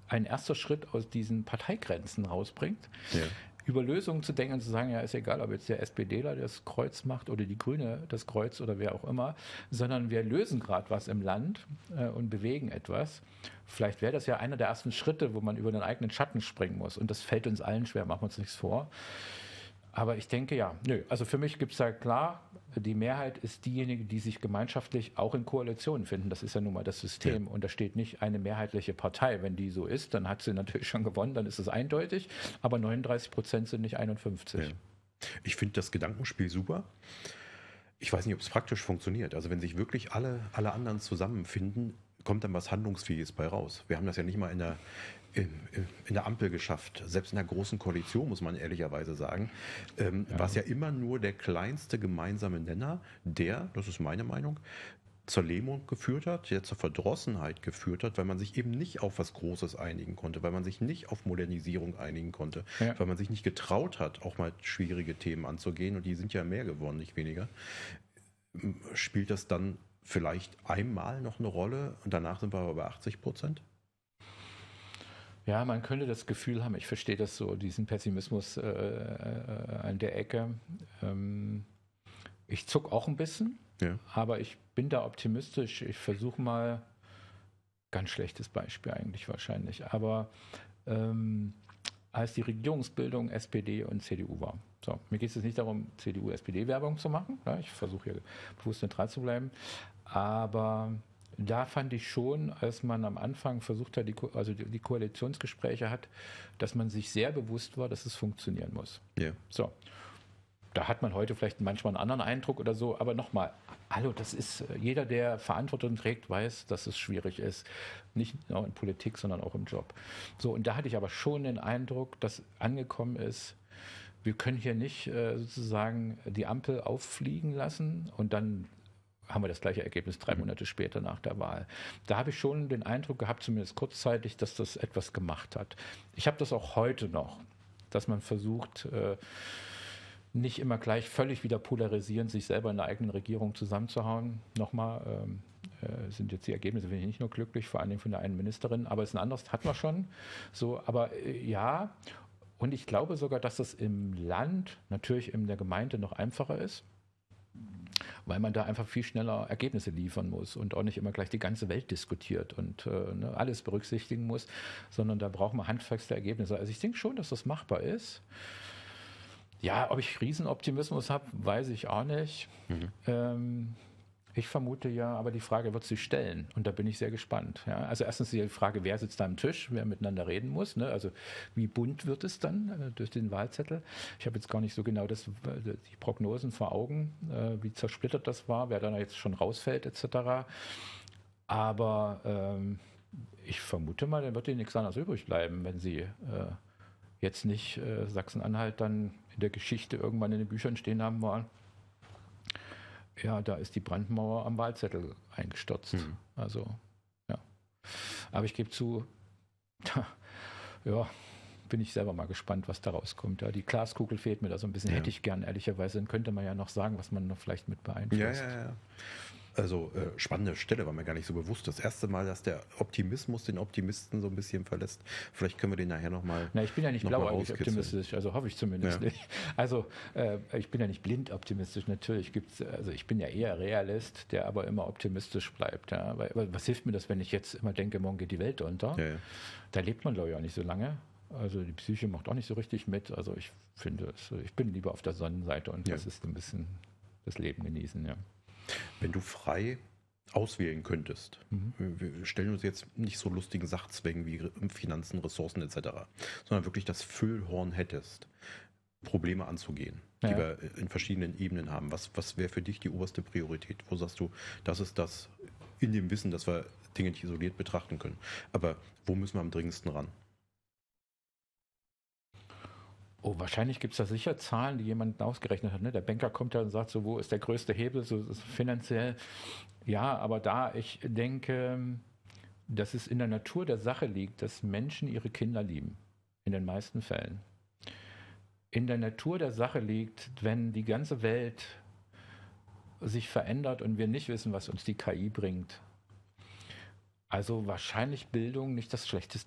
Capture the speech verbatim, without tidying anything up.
ein erster Schritt aus diesen Parteigrenzen rausbringt. Ja. Über Lösungen zu denken und zu sagen, ja, ist egal, ob jetzt der SPDler das Kreuz macht oder die Grüne das Kreuz oder wer auch immer, sondern wir lösen gerade was im Land äh, und bewegen etwas. Vielleicht wäre das ja einer der ersten Schritte, wo man über den eigenen Schatten springen muss. Und das fällt uns allen schwer, machen wir uns nichts vor. Aber ich denke, ja, nö, also für mich gibt es da klar, die Mehrheit ist diejenige, die sich gemeinschaftlich auch in Koalitionen finden. Das ist ja nun mal das System. Ja. Und da steht nicht eine mehrheitliche Partei. Wenn die so ist, dann hat sie natürlich schon gewonnen, dann ist es eindeutig. Aber neununddreißig Prozent sind nicht einundfünfzig. Ja. Ich finde das Gedankenspiel super. Ich weiß nicht, ob es praktisch funktioniert. Also wenn sich wirklich alle, alle anderen zusammenfinden, kommt dann was Handlungsfähiges bei raus. Wir haben das ja nicht mal in der, in, in der Ampel geschafft. Selbst in der großen Koalition, muss man ehrlicherweise sagen, ähm, ja. war es ja immer nur der kleinste gemeinsame Nenner, der, das ist meine Meinung, zur Lähmung geführt hat, der zur Verdrossenheit geführt hat, weil man sich eben nicht auf was Großes einigen konnte, weil man sich nicht auf Modernisierung einigen konnte, ja. weil man sich nicht getraut hat, auch mal schwierige Themen anzugehen, und die sind ja mehr geworden, nicht weniger. Spielt das dann vielleicht einmal noch eine Rolle und danach sind wir aber bei achtzig Prozent? Ja, man könnte das Gefühl haben, ich verstehe das so, diesen Pessimismus äh, äh, an der Ecke. Ähm, ich zuck auch ein bisschen, ja. aber ich bin da optimistisch. Ich versuche mal, ganz schlechtes Beispiel eigentlich wahrscheinlich, aber ähm, als die Regierungsbildung S P D und C D U war. So, mir geht es jetzt nicht darum, C D U-S P D-Werbung zu machen. Ja, ich versuche hier bewusst neutral zu bleiben. Aber da fand ich schon, als man am Anfang versucht hat, die, Ko- also die, die Koalitionsgespräche hat, dass man sich sehr bewusst war, dass es funktionieren muss. Ja. So. Da hat man heute vielleicht manchmal einen anderen Eindruck oder so, aber nochmal, hallo, das ist, jeder, der Verantwortung trägt, weiß, dass es schwierig ist. Nicht nur in Politik, sondern auch im Job. So, und da hatte ich aber schon den Eindruck, dass angekommen ist, wir können hier nicht äh, sozusagen die Ampel auffliegen lassen und dann haben wir das gleiche Ergebnis drei Monate später nach der Wahl. Da habe ich schon den Eindruck gehabt, zumindest kurzzeitig, dass das etwas gemacht hat. Ich habe das auch heute noch, dass man versucht, äh, nicht immer gleich völlig wieder polarisierend sich selber in der eigenen Regierung zusammenzuhauen. Nochmal, ähm, äh, sind jetzt die Ergebnisse, bin ich nicht nur glücklich, vor allen Dingen von der einen Ministerin, aber es ist ein anderes, hatten wir schon. So, aber äh, ja, und ich glaube sogar, dass das im Land, natürlich in der Gemeinde noch einfacher ist, weil man da einfach viel schneller Ergebnisse liefern muss und auch nicht immer gleich die ganze Welt diskutiert und äh, ne, alles berücksichtigen muss, sondern da braucht man handfeste Ergebnisse. Also ich denke schon, dass das machbar ist. Ja, ob ich Riesenoptimismus habe, weiß ich auch nicht. Mhm. Ähm, ich vermute ja, aber die Frage wird sich stellen und da bin ich sehr gespannt. Ja, also erstens die Frage, wer sitzt da am Tisch, wer miteinander reden muss. Ne? Also wie bunt wird es dann äh, durch den Wahlzettel? Ich habe jetzt gar nicht so genau das, die Prognosen vor Augen, äh, wie zersplittert das war, wer dann jetzt schon rausfällt et cetera. Aber ähm, ich vermute mal, dann wird ihnen nichts anderes übrig bleiben, wenn sie äh, jetzt nicht äh, Sachsen-Anhalt dann in der Geschichte irgendwann in den Büchern stehen haben wollen. Ja, da ist die Brandmauer am Wahlzettel eingestürzt. Mhm. Also, ja. Aber ich gebe zu, ja, bin ich selber mal gespannt, was da rauskommt. Ja, die Glaskugel fehlt mir da so ein bisschen, ja. Hätte ich gern, ehrlicherweise. Dann könnte man ja noch sagen, was man noch vielleicht mit beeinflusst. Ja, ja, ja. Also äh, spannende Stelle, war mir gar nicht so bewusst. Das erste Mal, dass der Optimismus den Optimisten so ein bisschen verlässt. Vielleicht können wir den nachher nochmal. Na, ich bin ja nicht blauäugig optimistisch, also hoffe ich zumindest ja. nicht. Also äh, ich bin ja nicht blind optimistisch, natürlich gibt's, also ich bin ja eher Realist, der aber immer optimistisch bleibt. Ja. Weil, was hilft mir das, wenn ich jetzt immer denke, morgen geht die Welt unter? Ja, ja. Da lebt man, glaube ich, auch nicht so lange. Also die Psyche macht auch nicht so richtig mit. Also ich finde, ich bin lieber auf der Sonnenseite und ja. das ist ein bisschen das Leben genießen, ja. Wenn du frei auswählen könntest, mhm. wir stellen uns jetzt nicht so lustigen Sachzwängen wie Finanzen, Ressourcen et cetera, sondern wirklich das Füllhorn hättest, Probleme anzugehen, ja. die wir in verschiedenen Ebenen haben. Was, was wäre für dich die oberste Priorität? Wo sagst du, das ist das in dem Wissen, dass wir Dinge nicht isoliert betrachten können. Aber wo müssen wir am dringendsten ran? Oh, wahrscheinlich gibt es da sicher Zahlen, die jemand ausgerechnet hat. Ne? Der Banker kommt ja und sagt so, wo ist der größte Hebel, so finanziell. Ja, aber da ich denke, dass es in der Natur der Sache liegt, dass Menschen ihre Kinder lieben. In den meisten Fällen. In der Natur der Sache liegt, wenn die ganze Welt sich verändert und wir nicht wissen, was uns die K I bringt. Also wahrscheinlich Bildung nicht das schlechteste